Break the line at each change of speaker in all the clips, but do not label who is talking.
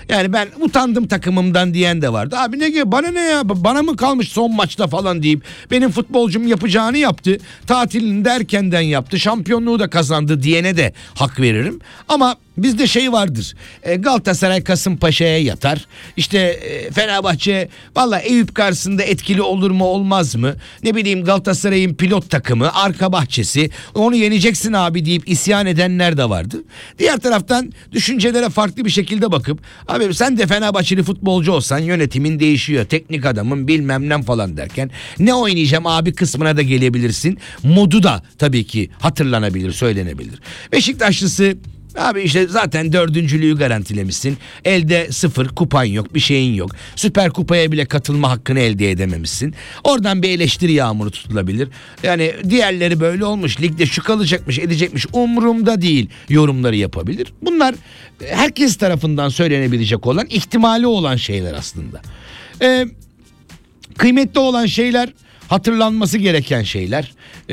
Yani ben utandım takımımdan diyen de vardı. Abi bana ne ya, bana mı kalmış son maçta falan deyip benim futbolcum yapacağını yaptı. Tatilini de erkenden yaptı. Şampiyonluğu da kazandı diyene de hak veririm. Ama bizde şey vardır. Galatasaray Kasımpaşa'ya yatar. İşte Fenerbahçe valla Eyüp karşısında etkili olur mu olmaz mı? Ne bileyim Galatasaray'ın pilot takımı, arka bahçesi, onu yeneceksin abi deyip isyan edenler de vardı. Diğer taraftan düşüncelere farklı bir şekilde bakıp abi sen de Fenerbahçeli futbolcu olsan yönetimin değişiyor, teknik adamın bilmem ne falan derken ne oynayacağım abi kısmına da gelebilirsin. Modu da tabii ki hatırlanabilir, söylenebilir. Beşiktaşlısı abi işte zaten dördüncülüğü garantilemişsin. Elde 0 kupan yok, bir şeyin yok. Süper Kupa'ya bile katılma hakkını elde edememişsin. Oradan bir eleştiri yağmuru tutulabilir. Yani diğerleri böyle olmuş, ligde şu kalacakmış, edecekmiş, umurumda değil yorumları yapabilir. Bunlar herkes tarafından söylenebilecek olan, ihtimali olan şeyler aslında. Kıymetli olan şeyler, hatırlanması gereken şeyler.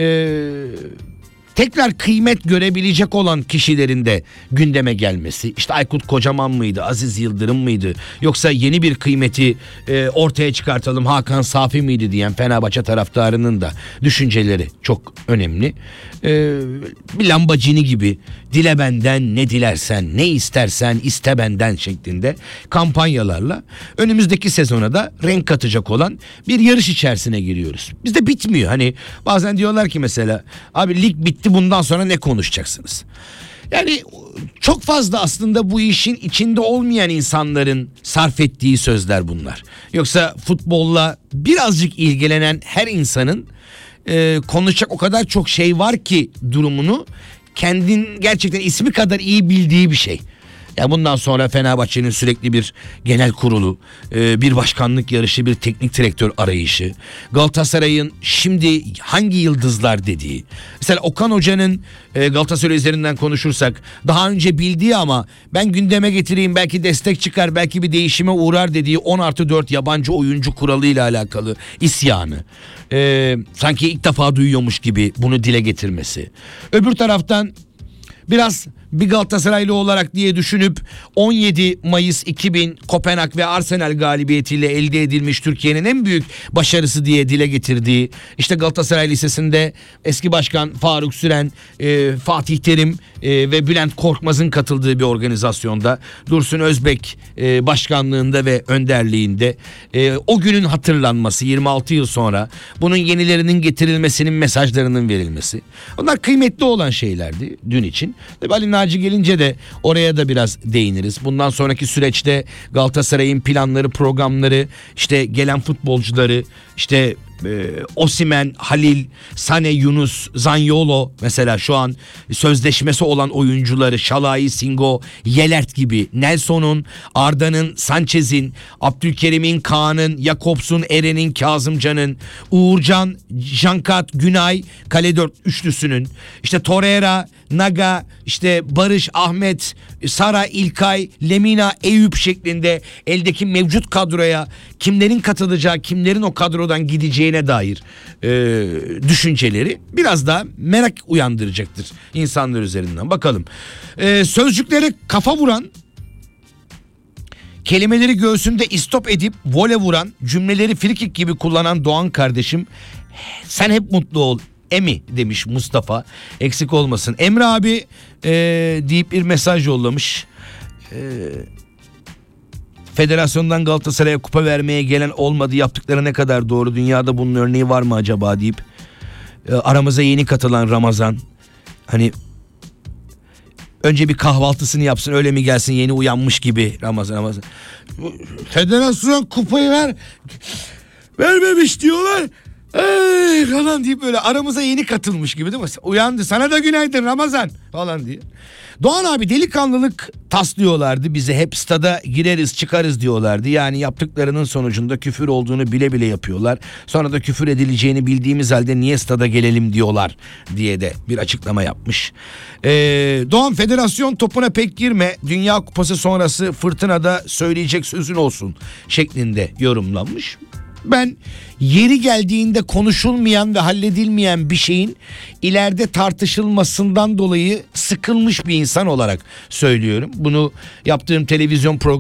Tekrar kıymet görebilecek olan kişilerin de gündeme gelmesi. İşte Aykut Kocaman mıydı, Aziz Yıldırım mıydı, yoksa yeni bir kıymeti ortaya çıkartalım Hakan Safi miydi diyen Fenerbahçe taraftarının da düşünceleri çok önemli. Bir Lambacini gibi dile benden ne dilersen, ne istersen iste benden şeklinde kampanyalarla önümüzdeki sezona da renk katacak olan bir yarış içerisine giriyoruz. Bizde bitmiyor. Hani bazen diyorlar ki mesela abi lig bitti, bundan sonra ne konuşacaksınız? Yani çok fazla aslında bu işin içinde olmayan insanların sarf ettiği sözler bunlar. Yoksa futbolla birazcık ilgilenen her insanın konuşacak o kadar çok şey var ki durumunu kendin gerçekten ismi kadar iyi bildiği bir şey. Ya bundan sonra Fenerbahçe'nin sürekli bir genel kurulu, bir başkanlık yarışı, bir teknik direktör arayışı, Galatasaray'ın şimdi hangi yıldızlar dediği. Mesela Okan Hoca'nın Galatasaray üzerinden konuşursak daha önce bildiği ama ben gündeme getireyim belki destek çıkar, belki bir değişime uğrar dediği 10+4 yabancı oyuncu kuralıyla alakalı isyanı. Sanki ilk defa duyuyormuş gibi bunu dile getirmesi. Öbür taraftan biraz bir Galatasaraylı olarak diye düşünüp 17 Mayıs 2000 Kopenhag ve Arsenal galibiyetiyle elde edilmiş Türkiye'nin en büyük başarısı diye dile getirdiği, işte Galatasaray Lisesi'nde eski başkan Faruk Süren, Fatih Terim ve Bülent Korkmaz'ın katıldığı bir organizasyonda Dursun Özbek başkanlığında ve önderliğinde o günün hatırlanması 26 yıl sonra, bunun yenilerinin getirilmesinin mesajlarının verilmesi. Onlar kıymetli olan şeylerdi dün için. Ali Naci gelince de oraya da biraz değiniriz. Bundan sonraki süreçte Galatasaray'ın planları, programları, işte gelen futbolcuları, işte Osimhen, Halil, Sane, Yunus, Zaniolo mesela şu an sözleşmesi olan oyuncuları, Şalai, Singo, Yelert gibi, Nelson'un, Arda'nın, Sanchez'in, Abdülkerim'in, Kaan'ın, Jakobs'un, Eren'in, Kazımcan'ın, Uğurcan, Jankat, Günay, Kale 4 üçlüsünün, işte Torreira, Naga, işte Barış, Ahmet, Sara, İlkay, Lemina, Eyüp şeklinde eldeki mevcut kadroya kimlerin katılacağı, kimlerin o kadrodan gideceğine dair düşünceleri biraz daha merak uyandıracaktır insanlar üzerinden. Bakalım. Sözcükleri kafa vuran, kelimeleri göğsünde istop edip vole vuran, cümleleri frikik gibi kullanan Doğan kardeşim, sen hep mutlu ol Emi demiş Mustafa, eksik olmasın. Emre abi deyip bir mesaj yollamış. Federasyondan Galatasaray'a kupa vermeye gelen olmadı, yaptıkları ne kadar doğru, dünyada bunun örneği var mı acaba deyip aramıza yeni katılan Ramazan, hani önce bir kahvaltısını yapsın öyle mi gelsin yeni uyanmış gibi. Ramazan federasyon kupayı vermemiş diyorlar falan deyip böyle aramıza yeni katılmış gibi değil mi? Uyandı, sana da günaydın Ramazan falan diye. Doğan abi delikanlılık taslıyorlardı bize, hep stada gireriz çıkarız diyorlardı. Yani yaptıklarının sonucunda küfür olduğunu bile bile yapıyorlar. Sonra da küfür edileceğini bildiğimiz halde niye stada gelelim diyorlar diye de bir açıklama yapmış. Doğan, federasyon topuna pek girme, Dünya Kupası sonrası fırtınada söyleyecek sözün olsun şeklinde yorumlanmış. Ben yeri geldiğinde konuşulmayan ve halledilmeyen bir şeyin ileride tartışılmasından dolayı sıkılmış bir insan olarak söylüyorum. Bunu yaptığım televizyon programı